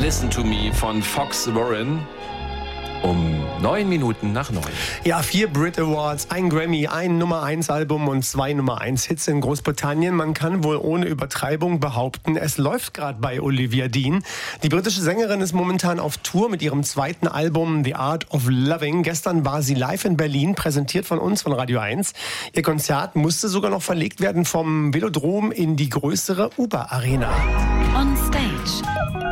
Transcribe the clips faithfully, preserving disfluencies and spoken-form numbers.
Listen to Me von Fox Warren. Um neun Minuten nach neun. Ja, vier Brit Awards, ein Grammy, ein Nummer eins Album und zwei Nummer eins Hits in Großbritannien. Man kann wohl ohne Übertreibung behaupten, es läuft gerade bei Olivia Dean. Die britische Sängerin ist momentan auf Tour mit ihrem zweiten Album The Art of Loving. Gestern war sie live in Berlin, präsentiert von uns, von Radio eins. Ihr Konzert musste sogar noch verlegt werden vom Velodrom in die größere Uber Arena. On Stage.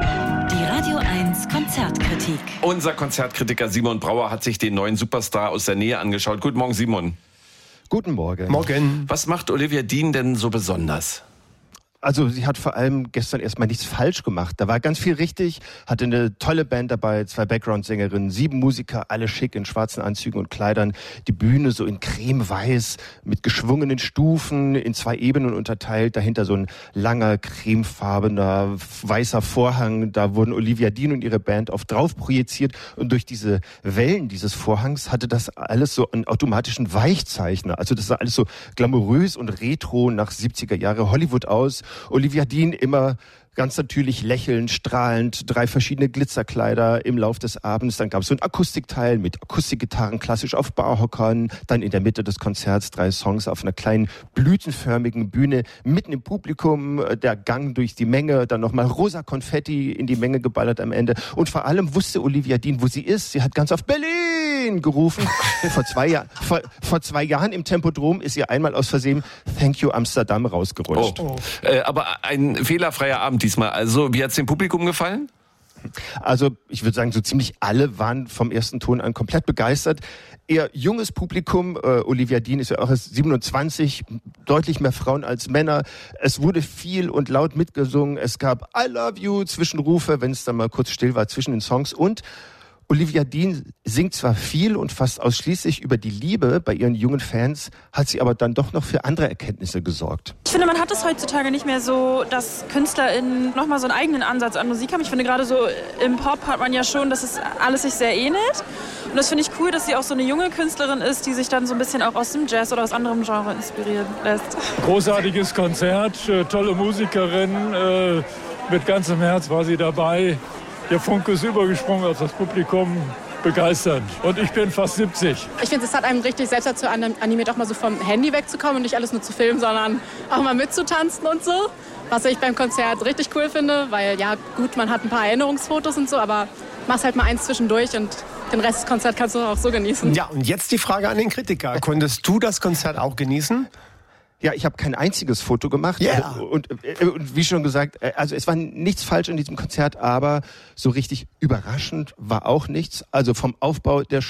Die Radio eins Konzertkritik. Unser Konzertkritiker Simon Brauer hat sich den neuen Superstar aus der Nähe angeschaut. Guten Morgen, Simon. Guten Morgen. Morgen. Was macht Olivia Dean denn so besonders? Also sie hat vor allem gestern erstmal nichts falsch gemacht. Da war ganz viel richtig, hatte eine tolle Band dabei, zwei Background-Sängerinnen, sieben Musiker, alle schick in schwarzen Anzügen und Kleidern. Die Bühne so in cremeweiß mit geschwungenen Stufen, in zwei Ebenen unterteilt. Dahinter so ein langer, cremefarbener, weißer Vorhang. Da wurden Olivia Dean und ihre Band oft drauf projiziert. Und durch diese Wellen dieses Vorhangs hatte das alles so einen automatischen Weichzeichner. Also das sah alles so glamourös und retro nach siebziger Jahre Hollywood aus. Olivia Dean immer ganz natürlich lächelnd, strahlend, drei verschiedene Glitzerkleider im Lauf des Abends. Dann gab es so ein Akustikteil mit Akustikgitarren, klassisch auf Barhockern. Dann in der Mitte des Konzerts drei Songs auf einer kleinen blütenförmigen Bühne mitten im Publikum. Der Gang durch die Menge, dann nochmal rosa Konfetti in die Menge geballert am Ende. Und vor allem wusste Olivia Dean, wo sie ist. Sie hat ganz oft Berlin gerufen. vor, zwei Jahr, vor, vor zwei Jahren im Tempodrom ist ihr einmal aus Versehen Thank You Amsterdam rausgerutscht. Oh. Äh, aber ein fehlerfreier Abend diesmal. Also, wie hat es dem Publikum gefallen? Also, ich würde sagen, so ziemlich alle waren vom ersten Ton an komplett begeistert. Eher junges Publikum, äh, Olivia Dean ist ja auch erst siebenundzwanzig, deutlich mehr Frauen als Männer. Es wurde viel und laut mitgesungen. Es gab I love you Zwischenrufe, wenn es dann mal kurz still war zwischen den Songs. Und Olivia Dean singt zwar viel und fast ausschließlich über die Liebe bei ihren jungen Fans, hat sie aber dann doch noch für andere Erkenntnisse gesorgt. Ich finde, man hat es heutzutage nicht mehr so, dass KünstlerInnen nochmal so einen eigenen Ansatz an Musik haben. Ich finde, gerade so im Pop hat man ja schon, dass es alles sich sehr ähnelt. Und das finde ich cool, dass sie auch so eine junge Künstlerin ist, die sich dann so ein bisschen auch aus dem Jazz oder aus anderem Genre inspirieren lässt. Großartiges Konzert, tolle Musikerin, äh, mit ganzem Herz war sie dabei. Der Funke ist übergesprungen auf das Publikum, begeisternd. Und ich bin fast siebzig. Ich finde, es hat einem richtig selbst dazu animiert, auch mal so vom Handy wegzukommen und nicht alles nur zu filmen, sondern auch mal mitzutanzen und so. Was ich beim Konzert richtig cool finde, weil ja gut, man hat ein paar Erinnerungsfotos und so, aber machst halt mal eins zwischendurch und den Rest des Konzerts kannst du auch so genießen. Ja, und jetzt die Frage an den Kritiker. Konntest du das Konzert auch genießen? Ja, ich habe kein einziges Foto gemacht. Yeah. Und, und, und wie schon gesagt, also es war nichts falsch an diesem Konzert, aber so richtig überraschend war auch nichts. Also vom Aufbau der